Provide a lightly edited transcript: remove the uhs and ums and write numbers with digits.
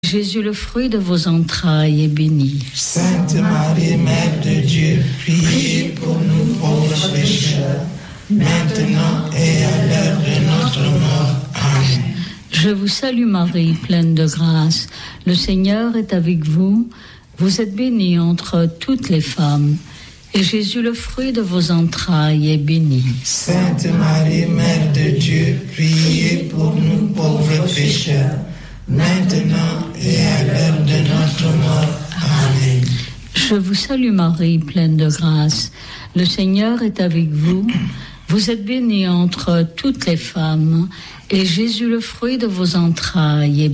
Jésus, le fruit de vos entrailles, est béni. Sainte Marie, Mère de Dieu, priez pour nous pauvres pécheurs, maintenant et à l'heure de notre mort. Amen. Je vous salue Marie, pleine de grâce. Le Seigneur est avec vous. Vous êtes bénie entre toutes les femmes. Et Jésus, le fruit de vos entrailles, est béni. Sainte Marie, Mère de Dieu, priez pour nous pauvres pécheurs, maintenant et à l'heure de notre mort. Amen. Je vous salue Marie, pleine de grâce. Le Seigneur est avec vous. Vous êtes bénie entre toutes les femmes. Et Jésus, le fruit de vos entrailles, est